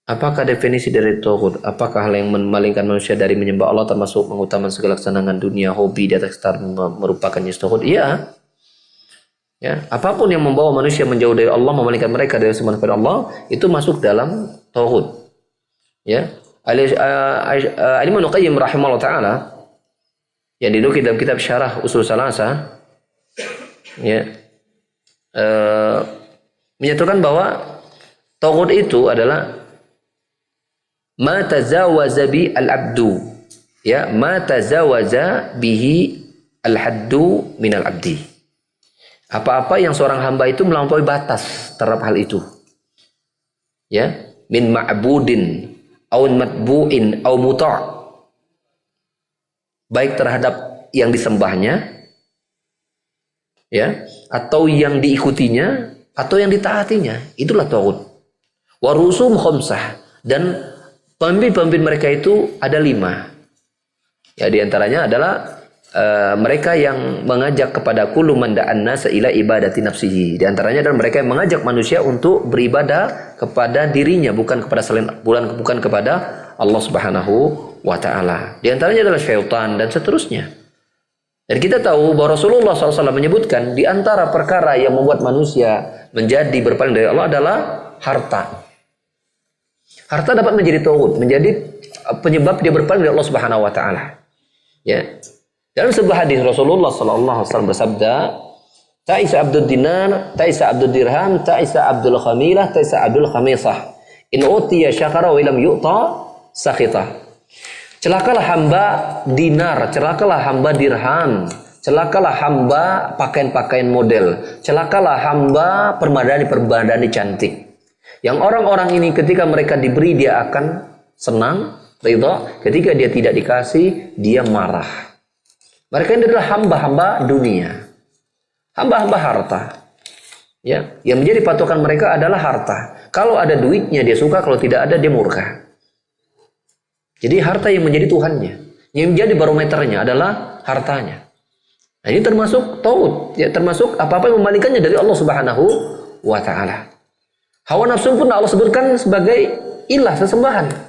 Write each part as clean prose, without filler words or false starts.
Apakah definisi dari tauhid? Apakah hal yang memalingkan manusia dari menyembah Allah termasuk mengutamakan segala kesenangan dunia, hobi di atas tar merupakan tauhid? Iya. Ya, apapun yang membawa manusia menjauh dari Allah, memalingkan mereka dari semua kepada Allah, itu masuk dalam tauhid. Ya. Al-Imam Qayyim rahimahullah taala yang dinukil dalam kitab Syarah Ushul Tsalatsa, ya, menyatakan bahwa tauhid itu adalah ma tazawaza bi al-abdu, ya, ma tazawaza bihi al-haddu min al-abdi. Apa-apa yang seorang hamba itu melampaui batas terhadap hal itu, ya, min ma'budin au matbu'in au muta', baik terhadap yang disembahnya, ya, atau yang diikutinya atau yang ditaatinya. Itulah tauhid. Wa rusum khamsah, dan pemimpin-pemimpin mereka itu ada 5. Ya, diantaranya adalah mereka yang mengajak kepada kullu man da'an nasa ila ibadati nafsihi. Di antaranya adalah mereka yang mengajak manusia untuk beribadah kepada dirinya, bukan kepada selain, bukan kepada Allah Subhanahu wa taala. Di antaranya adalah syaitan dan seterusnya. Dan kita tahu bahwa Rasulullah SAW menyebutkan di antara perkara yang membuat manusia menjadi berpaling dari Allah adalah harta. Harta dapat menjadi tauhid, menjadi penyebab dia berpaling dari Allah Subhanahu wa taala. Ya. Dalam sebuah hadis Rasulullah sallallahu alaihi wasallam bersabda, "Ta'isa abdud dinar, ta'isa abdud dirham, ta'isa abdul khamilah, ta'isa abdul khamisah. In utiya syakara wa lam yu'ta sakhita." Celakalah hamba dinar, celakalah hamba dirham, celakalah hamba pakaian-pakaian model, celakalah hamba permadani cantik. Yang orang-orang ini ketika mereka diberi dia akan senang, ridha. Ketika dia tidak dikasih, dia marah. Mereka ini adalah hamba-hamba dunia, hamba-hamba harta. Ya, yang menjadi patokan mereka adalah harta. Kalau ada duitnya dia suka, kalau tidak ada dia murka. Jadi harta yang menjadi Tuhannya, yang menjadi barometernya adalah hartanya. Nah, ini termasuk tauhid, ya, termasuk apa-apa yang memalingkannya dari Allah Subhanahu wa taala. Hawa nafsu pun Allah sebutkan sebagai ilah, sesembahan.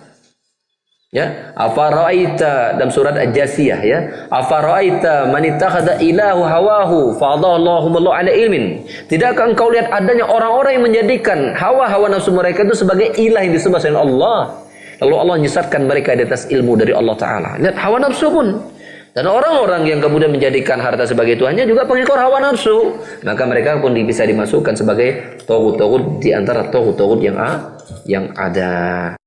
Ya, afara'aita dalam surat Al-Jasiyah, ya, afara'aita man ittakhadha ilahu hawahu fa'adallahu ala ilmin. Tidakkah engkau lihat adanya orang-orang yang menjadikan hawa nafsu mereka itu sebagai ilah yang disembah selain Allah, lalu Allah menyesatkan mereka di atas ilmu dari Allah taala. Lihat hawa nafsu pun. Dan orang-orang yang kemudian menjadikan harta sebagai tuannya juga pengikut hawa nafsu, maka mereka pun bisa dimasukkan sebagai tauhid di antara tauhid yang ada.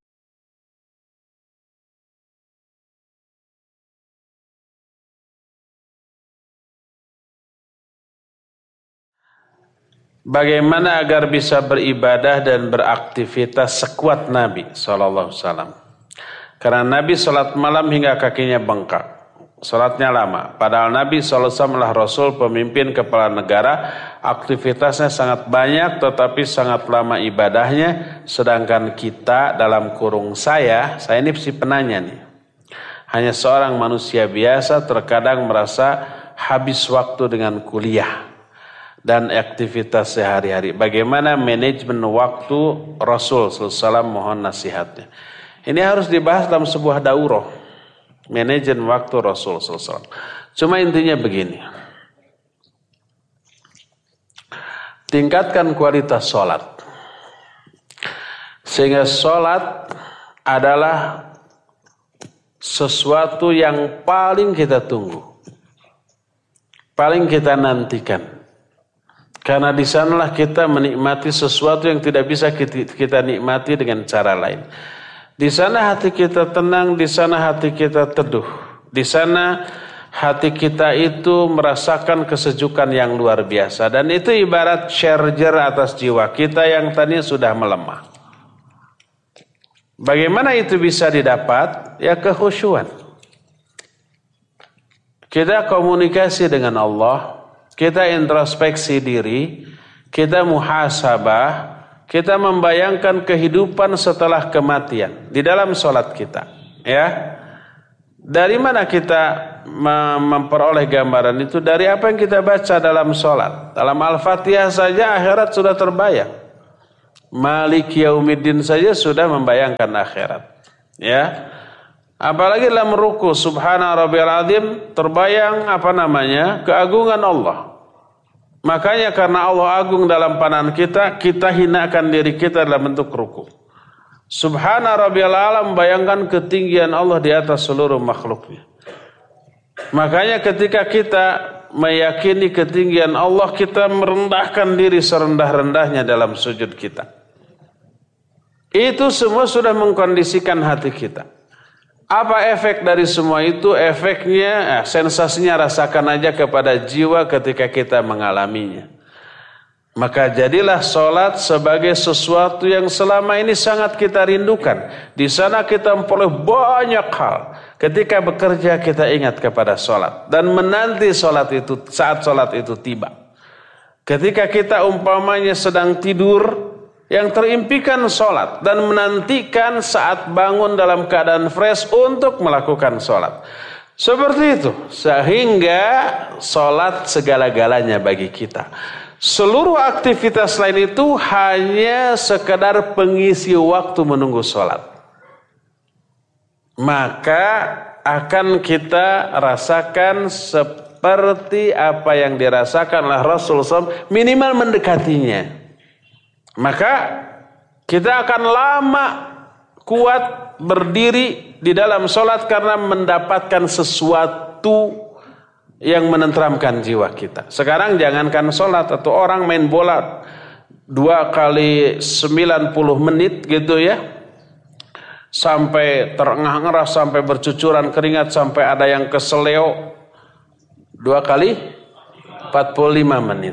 Bagaimana agar bisa beribadah dan beraktivitas sekuat Nabi SAW? Karena Nabi salat malam hingga kakinya bengkak. Salatnya lama. Padahal Nabi SAW adalah Rasul, pemimpin, kepala negara. Aktivitasnya sangat banyak tetapi sangat lama ibadahnya. Sedangkan kita dalam kurung saya ini si penanya nih. Hanya seorang manusia biasa terkadang merasa habis waktu dengan kuliah dan aktivitas sehari-hari. Bagaimana manajemen waktu Rasul SAW, mohon nasihatnya. Ini harus dibahas dalam sebuah daurah. Manajemen waktu Rasul SAW. Cuma intinya begini. Tingkatkan kualitas sholat. Sehingga sholat adalah sesuatu yang paling kita tunggu. Paling kita nantikan. Karena di sanalah kita menikmati sesuatu yang tidak bisa kita nikmati dengan cara lain. Di sana hati kita tenang, di sana hati kita teduh. Di sana hati kita itu merasakan kesejukan yang luar biasa. Dan itu ibarat charger atas jiwa kita yang tadinya sudah melemah. Bagaimana itu bisa didapat? Ya kekhusyuan. Kita komunikasi dengan Allah. Kita introspeksi diri, kita muhasabah, kita membayangkan kehidupan setelah kematian di dalam sholat kita. Ya, dari mana kita memperoleh gambaran itu? Dari apa yang kita baca dalam sholat. Dalam Al-Fatihah saja akhirat sudah terbayang. Malik Yaumiddin saja sudah membayangkan akhirat. Ya. Apalagi dalam ruku subhana rabbiyal azim terbayang keagungan Allah. Makanya karena Allah agung dalam pandangan kita, kita hinakan diri kita dalam bentuk ruku. Subhana rabbiyal a'la membayangkan ketinggian Allah di atas seluruh makhluknya. Makanya ketika kita meyakini ketinggian Allah, kita merendahkan diri serendah-rendahnya dalam sujud kita. Itu semua sudah mengkondisikan hati kita. Apa efek dari semua itu? Efeknya, sensasinya rasakan aja kepada jiwa ketika kita mengalaminya. Maka jadilah sholat sebagai sesuatu yang selama ini sangat kita rindukan. Di sana kita memperoleh banyak hal. Ketika bekerja kita ingat kepada sholat. Dan menanti sholat itu saat sholat itu tiba. Ketika kita umpamanya sedang tidur, yang terimpikan sholat dan menantikan saat bangun dalam keadaan fresh untuk melakukan sholat. Seperti itu. Sehingga sholat segala-galanya bagi kita. Seluruh aktivitas lain itu hanya sekedar pengisi waktu menunggu sholat. Maka akan kita rasakan seperti apa yang dirasakan oleh Rasulullah SAW, minimal mendekatinya. Maka kita akan lama kuat berdiri di dalam sholat karena mendapatkan sesuatu yang menenteramkan jiwa kita. Sekarang jangankan sholat, atau orang main bola 2 kali 90 menit gitu ya, sampai terengah-engah, sampai bercucuran keringat, sampai ada yang keseleo 2 kali 45 menit.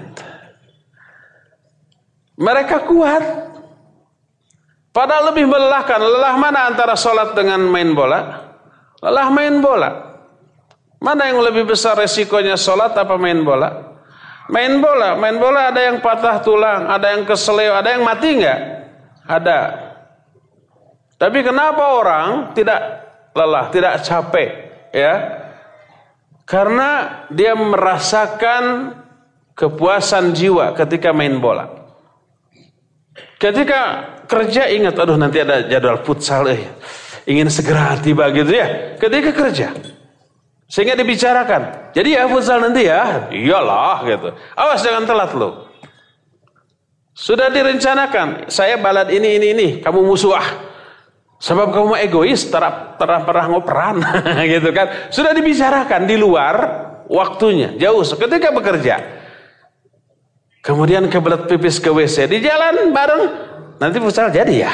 Mereka kuat. Padahal lebih melelahkan. Lelah mana antara sholat dengan main bola? Lelah main bola. Mana yang lebih besar resikonya, sholat apa main bola? Main bola ada yang patah tulang, ada yang keseleo, ada yang mati enggak? Ada. Tapi kenapa orang tidak lelah, tidak capek? Ya, karena dia merasakan kepuasan jiwa ketika main bola. Ketika kerja ingat, aduh nanti ada jadwal futsal, ingin segera tiba gitu ya. Ketika kerja, sehingga dibicarakan, jadi ya futsal nanti ya, iyalah gitu. Awas jangan telat lo. Sudah direncanakan, saya balad ini, kamu musuh sebab kamu egois, pernah ngoperan gitu kan. Sudah dibicarakan di luar waktunya, jauh ketika bekerja. Kemudian kebelet pipis ke WC, di jalan bareng, nanti futsal jadi ya.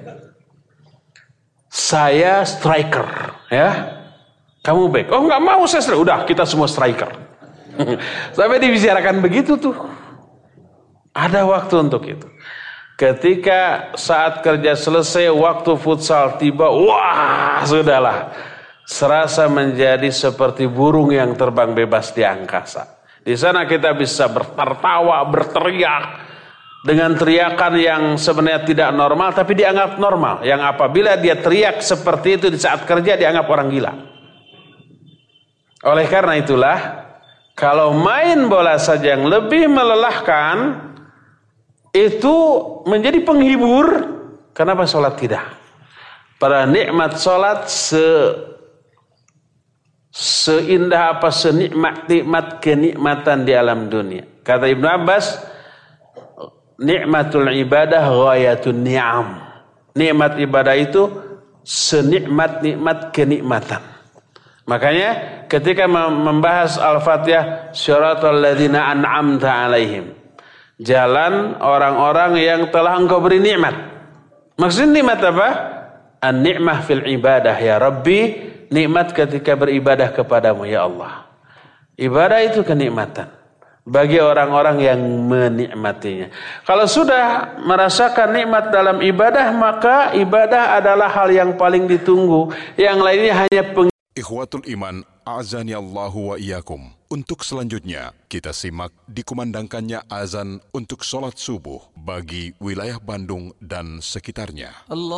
Saya striker, ya. Kamu back. Oh nggak mau saya striker. Udah kita semua striker. Sampai dibicarakan begitu tuh. Ada waktu untuk itu. Ketika saat kerja selesai, waktu futsal tiba, wah sudahlah. Serasa menjadi seperti burung yang terbang bebas di angkasa. Di sana kita bisa tertawa, berteriak dengan teriakan yang sebenarnya tidak normal, tapi dianggap normal. Yang apabila dia teriak seperti itu di saat kerja, dianggap orang gila. Oleh karena itulah, kalau main bola saja yang lebih melelahkan, itu menjadi penghibur. Kenapa sholat tidak? Pada nikmat sholat seindah apa, senikmat kenikmatan di alam dunia. Kata Ibnu Abbas, nikmatul ibadah ghayatun ni'am. Nikmat ibadah itu senikmat-nikmat kenikmatan. Makanya ketika membahas Al-Fatihah, syiratal ladzina an'amta alaihim, jalan orang-orang yang telah engkau beri nikmat. Maksudnya nikmat apa? An-ni'mah fil ibadah ya Rabbi. Nikmat ketika beribadah kepadamu ya Allah. Ibadah itu kenikmatan bagi orang-orang yang menikmatinya. Kalau sudah merasakan nikmat dalam ibadah, maka ibadah adalah hal yang paling ditunggu. Yang lainnya hanya Ikhwatul iman, a'azani Allahu wa iyyakum. Untuk selanjutnya, kita simak dikumandangkannya azan untuk sholat subuh bagi wilayah Bandung dan sekitarnya.